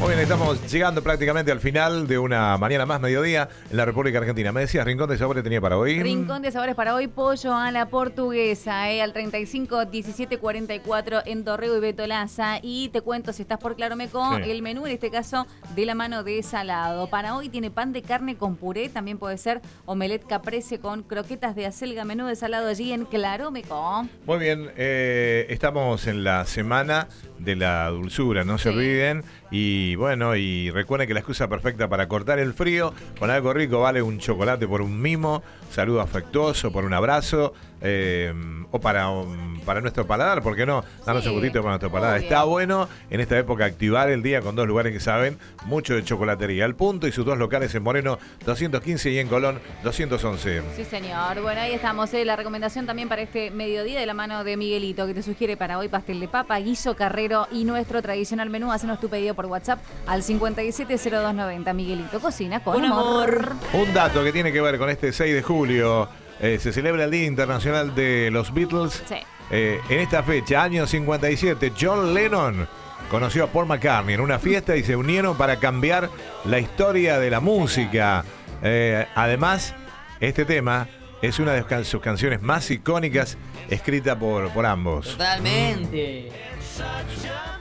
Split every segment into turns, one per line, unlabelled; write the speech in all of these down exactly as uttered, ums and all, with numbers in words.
Muy bien, estamos llegando prácticamente al final de una mañana más, mediodía, en la República Argentina. Me decías, Rincón de Sabores tenía para hoy.
Rincón de Sabores para hoy, pollo a la portuguesa, eh, al treinta y cinco diecisiete cuarenta y cuatro en Dorrego y Betolaza. Y te cuento, si estás por Claromeco, sí. el menú en este caso de la mano de Salado. Para hoy tiene pan de carne con puré, también puede ser omelette caprese con croquetas de acelga, menú de Salado allí en Claromeco.
Muy bien, eh, estamos en la semana de la dulzura, no se sí. olviden. Y bueno, y recuerden que la excusa perfecta para cortar el frío con algo rico vale un chocolate por un mimo, saludo afectuoso por un abrazo, eh, o para, um, para nuestro paladar, ¿por qué no? Darnos sí, un gustito para nuestro paladar. Obvio. Está bueno en esta época activar el día con dos lugares que saben mucho de chocolatería. Al Punto y sus dos locales en Moreno doscientos quince y en Colón doscientos once.
Sí, señor. Bueno, ahí estamos. Eh. La recomendación también para este mediodía de la mano de Miguelito, que te sugiere para hoy pastel de papa, guiso carrero y nuestro tradicional menú. Hacenos tu pedido por WhatsApp al cincuenta y siete cero dos noventa. Miguelito cocina con, con amor. amor.
Un dato que tiene que ver con este seis de julio. Eh, se celebra el Día Internacional de los Beatles. Sí. Eh, en esta fecha, año cincuenta y siete, John Lennon conoció a Paul McCartney en una fiesta y se unieron para cambiar la historia de la música. Eh, además, este tema es una de sus canciones más icónicas escrita por, por ambos.
Totalmente.
Mm.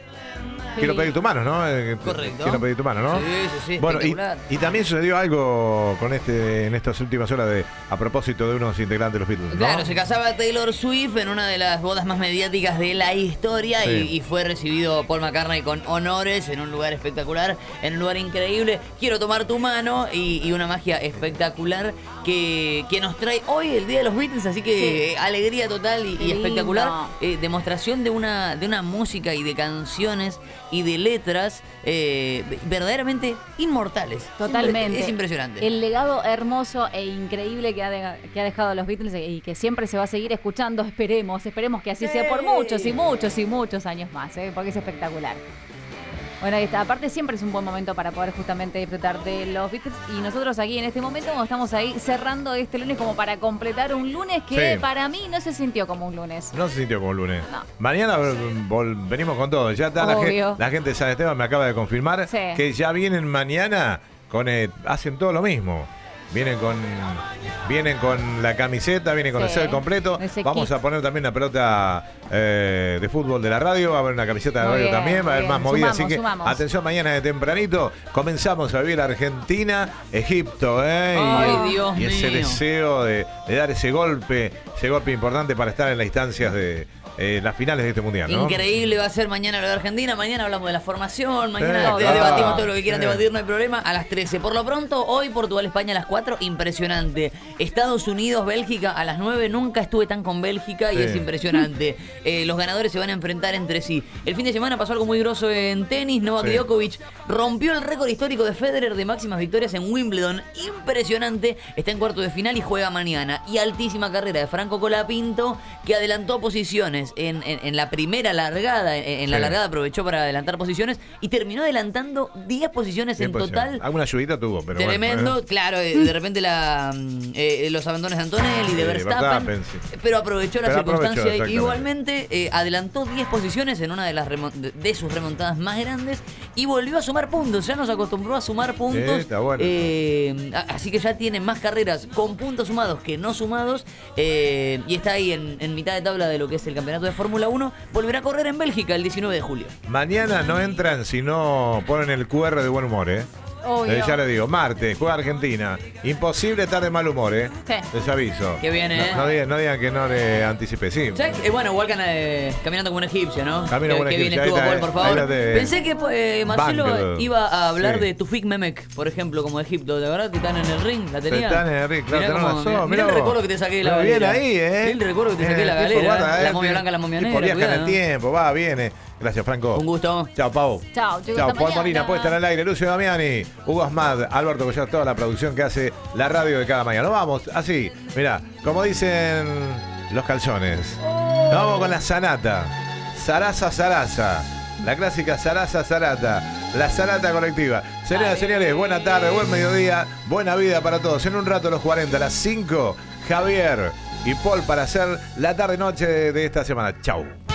Quiero pedir tu mano, ¿no?
Correcto.
Quiero pedir tu mano, ¿no?
Sí, sí, sí.
Bueno, y, y también sucedió algo con este en estas últimas horas de a propósito de unos integrantes de los Beatles, ¿no?
Claro, se casaba Taylor Swift en una de las bodas más mediáticas de la historia, sí. y, y fue recibido Paul McCartney con honores en un lugar espectacular, en un lugar increíble. Quiero tomar tu mano y, y una magia espectacular que, que nos trae hoy el Día de los Beatles, así que sí. alegría total y, y espectacular. Eh, demostración de una, de una música y de canciones y de letras eh, verdaderamente inmortales.
Totalmente.
Es impresionante.
El legado hermoso e increíble que ha, de, que ha dejado los Beatles y que siempre se va a seguir escuchando. Esperemos, esperemos que así sí. sea por muchos y muchos y muchos años más, ¿eh? Porque es espectacular. Bueno, ahí está. Aparte siempre es un buen momento para poder justamente disfrutar de los Beatles. Y nosotros aquí en este momento como estamos ahí cerrando este lunes como para completar un lunes que sí. para mí no se sintió como un lunes.
No se sintió como un lunes.
No.
Mañana vol- venimos con todo. Ya está la gente, la gente de San Esteban me acaba de confirmar sí. que ya vienen mañana con eh, hacen todo lo mismo. Vienen con vienen con la camiseta, vienen con sí, el set completo. Vamos kit. a poner también una pelota eh, de fútbol de la radio. Va a haber una camiseta de la radio bien, también. Va a haber bien. más movida. Sumamos, así que sumamos. Atención, mañana de tempranito comenzamos a vivir Argentina, Egipto. ¿eh?
Ay,
y,
Dios
y ese
mío.
deseo de, de dar ese golpe, ese golpe importante para estar en las instancias de Eh, las finales de este mundial, ¿no?
Increíble va a ser mañana lo de Argentina. Mañana hablamos de la formación. Mañana
sí,
claro, debatimos
ah,
todo lo que quieran sí. debatir, no hay problema. A las trece. Por lo pronto, hoy Portugal-España a las cuatro. Impresionante. Estados Unidos-Bélgica a las nueve. Nunca estuve tan con Bélgica y sí. es impresionante. Eh, los ganadores se van a enfrentar entre sí. El fin de semana pasó algo muy grosso en tenis. Novak sí. Djokovic rompió el récord histórico de Federer de máximas victorias en Wimbledon. Impresionante. Está en cuarto de final y juega mañana. Y altísima carrera de Franco Colapinto, que adelantó posiciones. En, en, en la primera largada, en, en sí. la largada aprovechó para adelantar posiciones y terminó adelantando diez posiciones en posición. total.
Alguna ayudita tuvo, pero
tremendo,
bueno, ¿eh?
claro, de repente la, eh, los abandones de Antonelli, de Verstappen,
Verstappen sí.
pero aprovechó la
pero
circunstancia.
Aprovechó,
igualmente eh, adelantó diez posiciones en una de las remont- de sus remontadas más grandes y volvió a sumar puntos. Ya nos acostumbró a sumar puntos.
Sí, está bueno.
eh, así que ya tiene más carreras con puntos sumados que no sumados eh, y está ahí en, en mitad de tabla de lo que es el campeonato de Fórmula uno. Volverá a correr en Bélgica el diecinueve de julio.
Mañana no entran si no ponen el cu erre de buen humor, ¿eh? Eh, ya le digo, martes, juega Argentina. Imposible estar de mal humor, ¿eh?
Sí.
Les aviso.
Que viene,
no,
¿eh?
No digan, no digan que no le anticipé, sí.
Eh, bueno, igual que eh, caminando como un egipcio, ¿no?
Camino como un
que
egipcio.
Viene tú, Paul, por favor.
De...
Pensé que eh, Marcelo
Banco.
iba a hablar
sí.
de Tufik Memek, por ejemplo, como Egipto. De verdad, que están en el ring, la tenía.
Están en el ring, claro,
mirá, como,
razón,
mirá el recuerdo que te saqué de la
galera.
galera.
Bien ahí, ¿eh?
El recuerdo que te saqué de
eh,
la galera.
Guarda,
la
eh,
momia blanca, la momia
negra.
negra.
Viaja en el tiempo, va, viene. Gracias, Franco.
Un gusto.
Chao, Pau.
Chao, chicos.
Chao,
hasta
Paul
mañana.
Molina, puesta en el aire, Lucio Damiani, Hugo Asmad, Alberto Collar, toda la producción que hace la radio de cada mañana. Nos vamos, así, mira, como dicen los calzones. Nos vamos con la Sanata. Sarasa, Sarasa. La clásica Sarasa, Sarata. La Sanata colectiva. Señoras y señores, buena tarde, buen mediodía, buena vida para todos. En un rato los cuarenta, a las cinco, Javier y Paul para hacer la tarde-noche de esta semana. Chau.